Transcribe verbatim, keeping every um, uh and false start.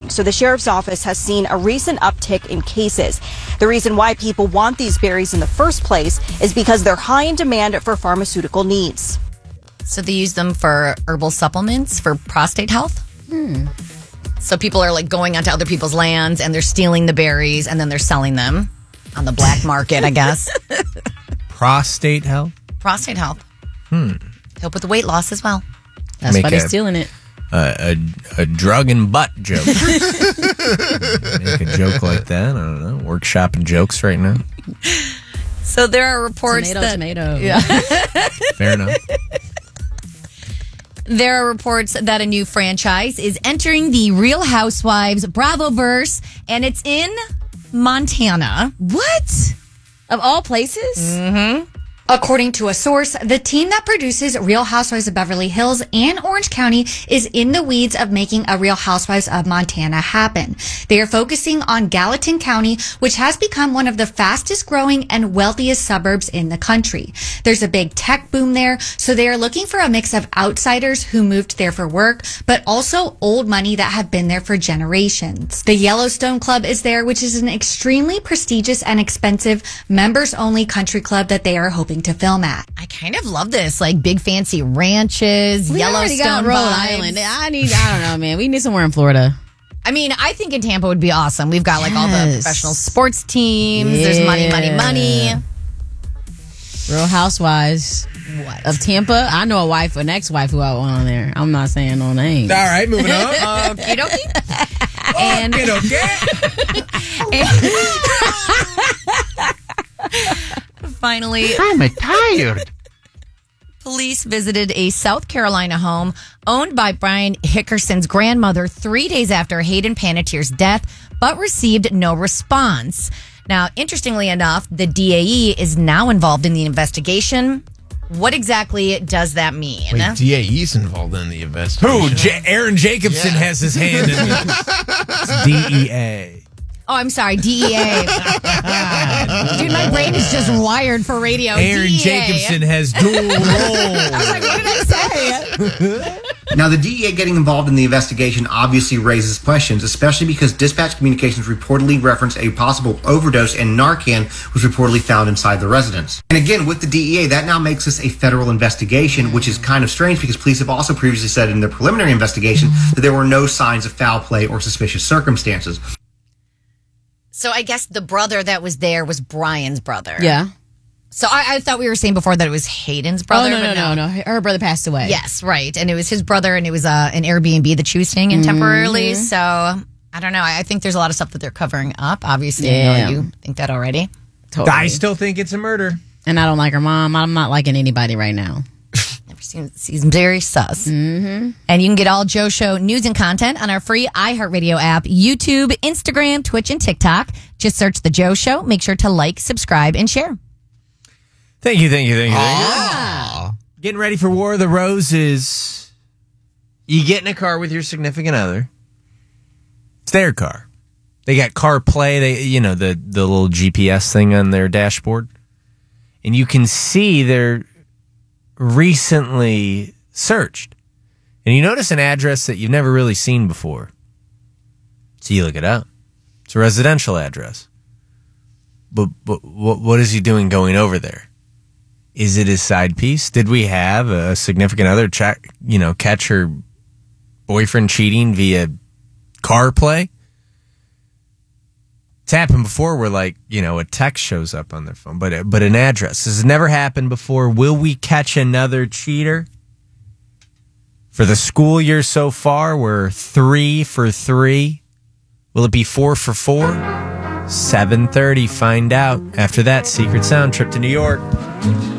demand. So the sheriff's office has seen a recent uptick in cases. The reason why people want these berries in the first place is because they're high in demand for pharmaceutical needs. So they use them for herbal supplements for prostate health? Hmm. So people are like going onto other people's lands and they're stealing the berries and then they're selling them on the black market, I guess. Prostate health? Prostate health. Hmm. Help with the weight loss as well. That's Make why they're a- stealing it. Uh, a a drug and butt joke. Make a joke like that. I don't know. Workshopping jokes right now. So there are reports Tomato, that tomato. Yeah. Fair enough. There are reports that a new franchise is entering the Real Housewives Bravoverse, and it's in Montana. What? Of all places? Mm-hmm. According to a source, the team that produces Real Housewives of Beverly Hills and Orange County is in the weeds of making a Real Housewives of Montana happen. They are focusing on Gallatin County, which has become one of the fastest growing and wealthiest suburbs in the country. There's a big tech boom there, so they are looking for a mix of outsiders who moved there for work, but also old money that have been there for generations. The Yellowstone Club is there, which is an extremely prestigious and expensive members-only country club that they are hoping to film at. I kind of love this, like big fancy ranches, We already Yellowstone got Rhode vibes. Island. I need, I don't know, man. We need somewhere in Florida. I mean, I think in Tampa would be awesome. We've got like all the Yes. professional sports teams. There's money, money, money. Real Housewives What? of Tampa. I know a wife, an ex-wife who I want on there. I'm not saying no names. All right, moving on. Okie dokie. And Okay, finally, I'm tired. police visited a South Carolina home owned by Brian Hickerson's grandmother three days after Hayden Panettiere's death, but received no response. Now, interestingly enough, the D A E is now involved in the investigation. What exactly does that mean? Wait, D A E's involved in the investigation. Who? J- Aaron Jacobson Yeah. has his hand in this. It's D E A. Oh, I'm sorry, D E A. Dude, my brain is just wired for radio. Aaron D E A. Jacobson has dual roles. I was like, what did I say? Now, the D E A getting involved in the investigation obviously raises questions, especially because dispatch communications reportedly referenced a possible overdose and Narcan was reportedly found inside the residence. And again, with the D E A, that now makes this a federal investigation, which is kind of strange because police have also previously said in their preliminary investigation that there were no signs of foul play or suspicious circumstances. So I guess the brother that was there was Brian's brother. Yeah. So I, I thought we were saying before that it was Hayden's brother. Oh, no, but no, no, no. Her brother passed away. Yes, right. And it was his brother, and it was uh, an Airbnb that she was staying in temporarily. So I don't know. I I think there's a lot of stuff that they're covering up. Obviously, I Yeah. know you think that already. Totally. I still think it's a murder. And I don't like her mom. I'm not liking anybody right now. Never seen seems very sus. Mm-hmm. And you can get all Joe Show news and content on our free iHeartRadio app, YouTube, Instagram, Twitch, and TikTok. Just search The Joe Show. Make sure to like, subscribe, and share. Thank you, thank you, thank you. Thank you. Ah. Getting ready for War of the Roses. You get in a car with your significant other. It's their car. They got CarPlay, they you know, the, the little G P S thing on their dashboard. And you can see they're recently searched. And you notice an address that you've never really seen before. So you look it up. It's a residential address. But, but what, what is he doing going over there? Is it his side piece? Did we have a significant other check, you know, catch her boyfriend cheating via CarPlay? It's happened before where, like, you know, a text shows up on their phone, but but an address. This has never happened before. Will we catch another cheater? For the school year so far, we're three for three. Will it be four for four? seven thirty, find out. After that, Secret Sound trip to New York.